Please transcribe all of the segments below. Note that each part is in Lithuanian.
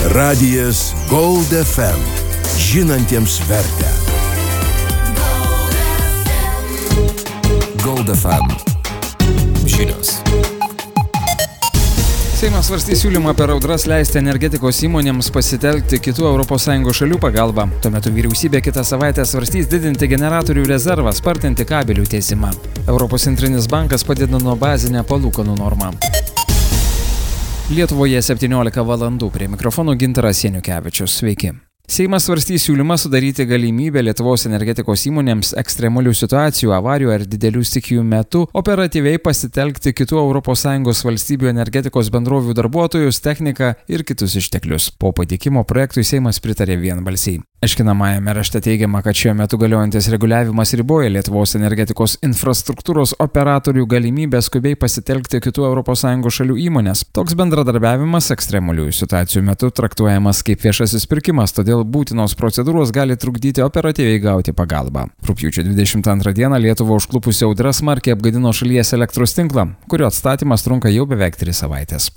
Radijas Gold FM. Žinantiems vertę. Gold FM. Žinios. Seimas svarstys siūlymą per audras leisti energetikos įmonėms pasitelkti kitų ES šalių pagalbą. Tuo metu vyriausybė kitą savaitę svarstys didinti generatorių rezervą, spartinti kabelių tiesimą. Europos centrinis bankas padidino bazinę palūkanų normą. Lietuvoje 17 valandų. Prie mikrofono Gintaras Janiukevičius. Sveiki. Seimas svarstys siūlymą sudaryti galimybę Lietuvos energetikos įmonėms ekstremalių situacijų, avarijų ar didelių stichijų metu operatyviai pasitelkti kitų ES valstybių energetikos bendrovių darbuotojus, techniką ir kitus išteklius. Po pateikimo projektui Seimas pritarė vienbalsiai. Aiškinamajame rašte teigiama, kad šiuo metu galiojantis reguliavimas riboja Lietuvos energetikos infrastruktūros operatorių galimybę skubiai pasitelkti kitų ES šalių įmonės. Toks bendradarbiavimas ekstremaliųjų situacijų metu traktuojamas kaip viešasis pirkimas, todėl būtinos procedūros gali trukdyti operatyviai gauti pagalbą. Rugpjūčio 22 dieną Lietuvą užklupusi audra smarkiai apgadino šalies elektros tinklą, kurio atstatymas trunka jau beveik 3 savaitės.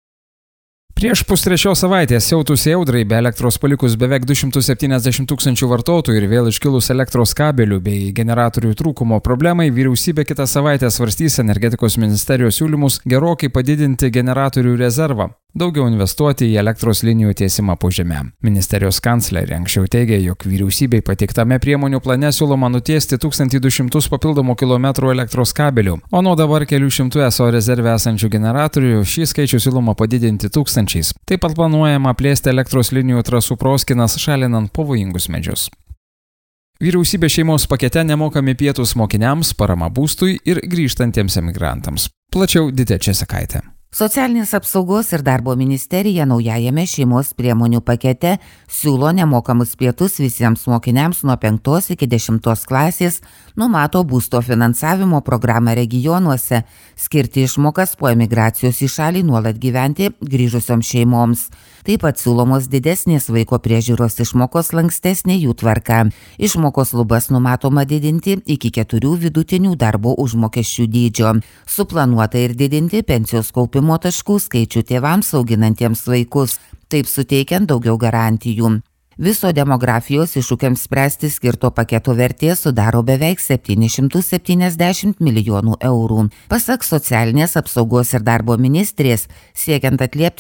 Prieš pustrečios savaitės siautusiai audrai be elektros palikus beveik 270 tūkstančių vartotojų ir vėl iškilus elektros kabelių bei generatorių trūkumo problemai, vyriausybė kitą savaitę svarstys energetikos ministerijos siūlymus gerokai padidinti generatorių rezervą, daugiau investuoti į elektros linijų tiesimą po žeme. Ministerijos kanclerė anksčiau teigė, jog vyriausybei pateiktame priemonių plane siūloma nutiesti 1200 papildomų kilometrų elektros kabelių, o nuo dabar kelių šimtų ESO rezerve esančių generatorių šį skaičių siūloma padidinti 1000. Taip pat planuojama plėsti elektros linijų trasų proskynas, šalinant pavojingus medžius. Vyriausybė šeimos pakete nemokami pietūs mokiniams, parama būstui ir grįžtantiems emigrantams. Plačiau Didė Česakaitė. Socialinės apsaugos ir darbo ministerija naujajame šeimos priemonių pakete siūlo nemokamus pietus visiems mokiniams nuo 5 iki 10 klasės, numato būsto finansavimo programą regionuose, skirti išmokas po emigracijos į šalį nuolat gyventi grįžusioms šeimoms. Taip pat siūlomos didesnės vaiko priežiūros išmokos, lankstesnė jų tvarka. Išmokos lubas numatoma didinti iki 4 vidutinių darbo užmokesčių dydžio. Suplanuota ir didinti pensijos kaupimo taškų skaičių tėvams auginantiems vaikus, taip suteikiant daugiau garantijų. Viso demografijos iššūkiams spręsti skirto paketo vertė sudaro beveik 770 milijonų eurų. Pasak socialinės apsaugos ir darbo ministrės, siekiant atliepti